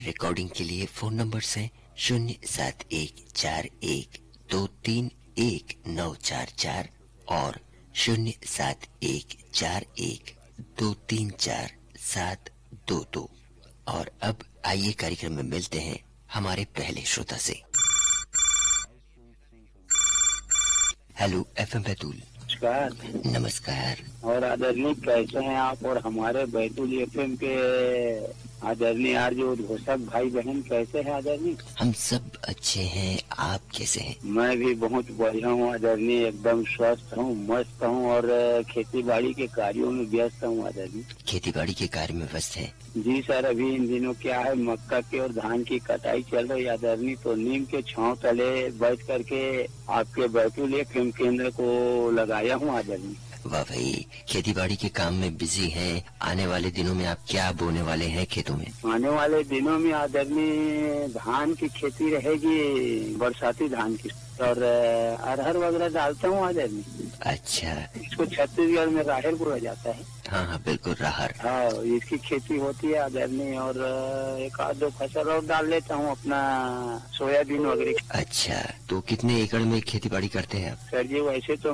Recording के लिए phone number है 07141231944 और 07141234722। और अब आइए कार्यक्रम में मिलते हैं हमारे पहले श्रोता से। Hello FM Betul. नमस्कार। नमस्कार। और आदरणीय कैसे हैं आप? और हमारे बैतूल एफएम के आदरणीय आरजे उद्घोषक भाई बहन कैसे हैं आदरणीय? हम सब अच्छे हैं, आप कैसे हैं? मैं भी बहुत बढ़िया हूँ आदरणीय, एकदम स्वस्थ हूँ, मस्त हूँ और खेती बाड़ी के कार्यों में व्यस्त हूँ आदरणीय। खेती बाड़ी के कार्य में व्यस्त है? जी सर, अभी इन दिनों क्या है, मक्का के और धान की कटाई चल रही है आदरणीय, तो नीम के छांव तले बैठ करके आपके बैतूल एफएम केंद्र को लगाया हूँ आदरणीय। वाह भाई, खेती बाड़ी के काम में बिजी हैं। आने वाले दिनों में आप क्या बोने वाले हैं खेतों में? आने वाले दिनों में आदरणीय धान की खेती रहेगी, बरसाती धान की, और अरहर वगैरह डालता हूँ आदरणीय। अच्छा, इसको छत्तीसगढ़ में राहेर बोला जाता है। हाँ हाँ बिल्कुल, राहर। हाँ, इसकी खेती होती है आदरणीय, और एक आध दो फसल और डाल लेता हूँ, अपना सोयाबीन वगैरह। अच्छा, तो कितने एकड़ में खेती बाड़ी करते हैं आप? सर जी, वैसे तो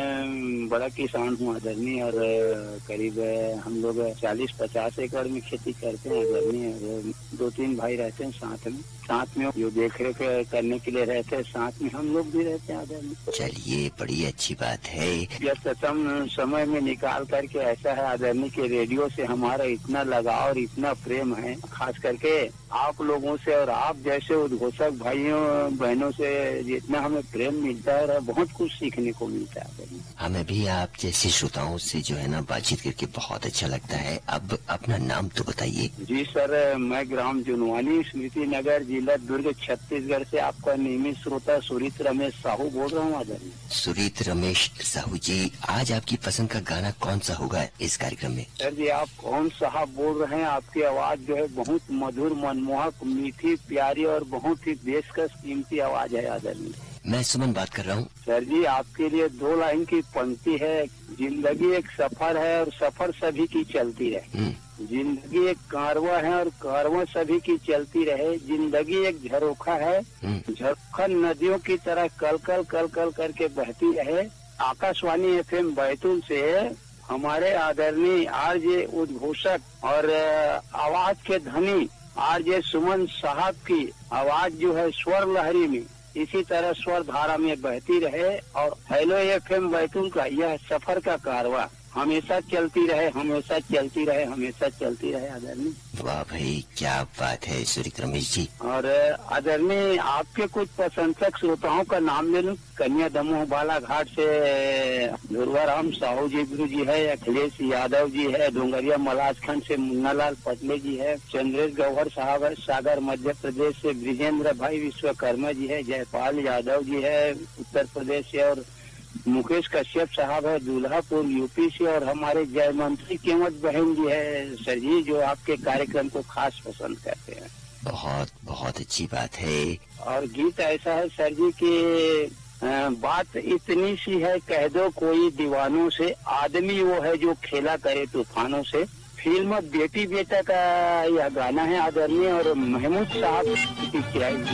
मैं बड़ा किसान हूँ आदरणीय, और करीब हम लोग 40-50 एकड़ में खेती करते हैं आदरणीय। 2-3 भाई रहते हैं साथ में जो देख रेख करने के लिए रहते हैं, साथ में हम लोग भी रहते हैं आदरणीय। चलिए, बड़ी अच्छी बात है। व्यस्ततम समय में निकाल करके ऐसा है आदरणीय के रेडियो से हमारा इतना लगाव और इतना प्रेम है, खास करके आप लोगों से और आप जैसे उद्घोषक भाइयों बहनों से जितना हमें प्रेम मिलता है और बहुत कुछ सीखने को मिलता है। हमें भी आप जैसे श्रोताओं से जो है ना बातचीत करके बहुत अच्छा लगता है। अब अपना नाम तो बताइए। जी सर, मैं ग्राम जुनवानी, स्मृति नगर, जिला दुर्ग, छत्तीसगढ़ से आपका नियमित श्रोता सुरीत रमेश साहू बोल रहा हूँ आदरणीय। सुरीत रमेश साहू जी, आज आपकी पसंद का गाना कौन सा होगा इस कार्यक्रम में? सर जी, आप कौन साहब बोल रहे हैं? आपकी आवाज जो है बहुत मधुर, मनमोहक, मीठी, प्यारी और बहुत ही बेशकश कीमती आवाज है आदरणीय। मैं सुमन बात कर रहा हूँ। सर जी, आपके लिए 2 लाइन की पंक्ति है। जिंदगी एक सफर है और सफर सभी की चलती रहे। जिंदगी एक कारवां है और कारवां सभी की चलती रहे। जिंदगी एक झरोखा है, झरोखा नदियों की तरह कल कल करके बहती रहे। आकाशवाणी एफएम बैतूल से हमारे आदरणीय आरजे उद्घोषक और आवाज के धनी आरजे सुमन साहब की आवाज जो है स्वर लहरी में इसी तरह स्वर धारा में बहती रहे, और हेलो एफएम बैतूल का यह सफर का कारवां हमेशा चलती रहे, हमेशा चलती रहे, हमेशा चलती रहे आदरणीय। वाह भाई, क्या बात है सुरीत रमेश जी। और आदरणीय, आपके कुछ प्रशंसक श्रोताओं का नाम ले लूं। कन्या दमोह बालाघाट से ध्रुवाराम साहू जी गुरु जी है, अखिलेश यादव जी है, डोंगरिया मलाजखंड से मुन्नालाल पटले जी है, चंद्रेश गौहर साहब है, सागर मध्य प्रदेश से ब्रिजेंद्र भाई विश्वकर्मा जी है, जयपाल यादव जी है उत्तर प्रदेश से, और मुकेश कश्यप साहब है दूल्हापुर यूपी से, और हमारे जयमंत्री केवट बहन जी है सर जी, जो आपके कार्यक्रम को खास पसंद करते हैं। बहुत बहुत अच्छी बात है। और गीत ऐसा है सर जी कि बात इतनी सी है, कह दो कोई दीवानों से, आदमी वो है जो खेला करे तूफानों से। फिल्म बेटी बेटा का यह गाना है आदरणीय, और महमूद साहब की